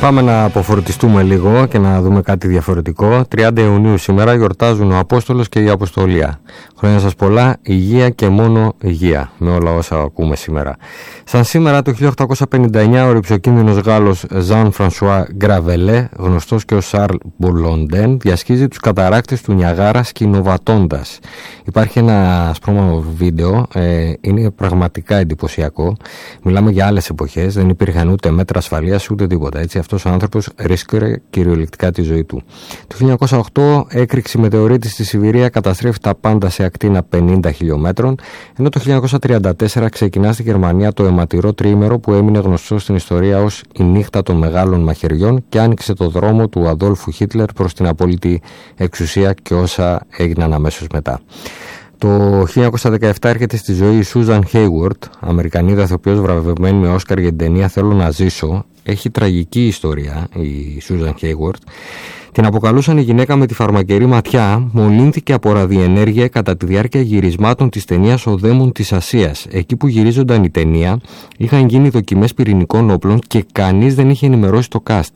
Πάμε να αποφορτιστούμε λίγο και να δούμε κάτι διαφορετικό. 30 Ιουνίου σήμερα γιορτάζουν ο Απόστολος και η Αποστολία. Χρόνια σας πολλά, υγεία και μόνο υγεία, με όλα όσα ακούμε σήμερα. Σαν σήμερα το 1859 ο ρυψοκίνδυνος Γάλλος Ζαν Φρανσουά Γκραβελέ, γνωστός και ως Σαρλ Μπολοντέν, διασχίζει τους καταράκτες του Νιαγάρα σκηνοβατώντας. Υπάρχει ένα ασπρόμαυρο βίντεο, είναι πραγματικά εντυπωσιακό. Μιλάμε για άλλες εποχές, δεν υπήρχαν ούτε μέτρα ασφαλείας ούτε τίποτα. Έτσι, αυτός ο άνθρωπος ρίσκαρε κυριολεκτικά τη ζωή του. Το 1908 έκρηξη μετεωρίτη στη Σιβηρία καταστρέφει τα πάντα σε ακτίνα 50 χιλιόμετρων, ενώ το 1934 ξεκινά στη Γερμανία το αιματηρό τριήμερο που έμεινε γνωστό στην ιστορία ως η νύχτα των μεγάλων μαχαιριών και άνοιξε το δρόμο του Αδόλφου Χίτλερ προς την απόλυτη εξουσία και όσα έγιναν αμέσως μετά. Το 1917 έρχεται στη ζωή η Σούζαν Χέιουαρντ, Αμερικανίδα ηθοποιός βραβευμένη με Όσκαρ για την ταινία «Θέλω να ζήσω». Έχει τραγική ιστορία η Σούζαν Χέιουαρντ. Την αποκαλούσαν η γυναίκα με τη φαρμακερή ματιά, μολύνθηκε από ραδιενέργεια κατά τη διάρκεια γυρισμάτων της ταινίας «Ο Δαίμον της Ασίας». Εκεί που γυρίζονταν η ταινία, είχαν γίνει δοκιμές πυρηνικών όπλων και κανείς δεν είχε ενημερώσει το cast.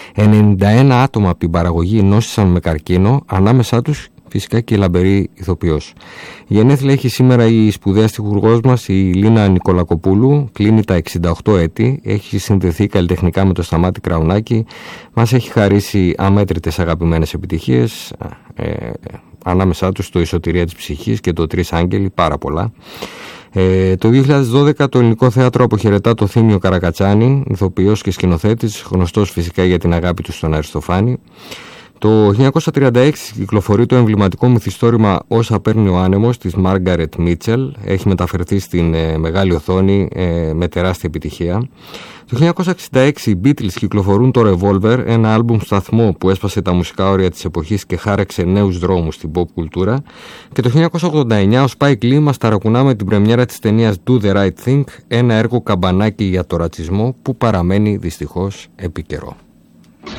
91 άτομα από την παραγωγή νόσησαν με καρκίνο, ανάμεσά τους φυσικά και η λαμπερή ηθοποιός. Η γενέθλια έχει σήμερα η σπουδαία στιχουργός μας, η Λίνα Νικολακοπούλου, κλείνει τα 68 έτη, έχει συνδεθεί καλλιτεχνικά με το Σταμάτη Κραουνάκη, μας έχει χαρίσει αμέτρητες αγαπημένες επιτυχίες, ανάμεσά τους το «Η Σωτηρία της Ψυχής» και το «Τρεις Άγγελοι», πάρα πολλά. Το 2012 το Ελληνικό Θέατρο αποχαιρετά το Θήμιο Καρακατσάνη, ηθοποιός και σκηνοθέτης, γνωστός φυσικά για την αγάπη του στον Αριστοφάνη. Το 1936 κυκλοφορεί το εμβληματικό μυθιστόρημα «Όσα παίρνει ο άνεμος» της Μάργαρετ Μίτσελ. Έχει μεταφερθεί στην μεγάλη οθόνη με τεράστια επιτυχία. Το 1966 οι Beatles κυκλοφορούν το Revolver, ένα άλμπουμ σταθμό που έσπασε τα μουσικά όρια της εποχής και χάραξε νέους δρόμους στην pop κουλτούρα. Και το 1989 ο Spike Lee μας ταρακουνά με την πρεμιέρα της ταινίας Do the Right Thing, ένα έργο καμπανάκι για το ρατσισμό που παραμένει δυστυχώς επίκαιρο.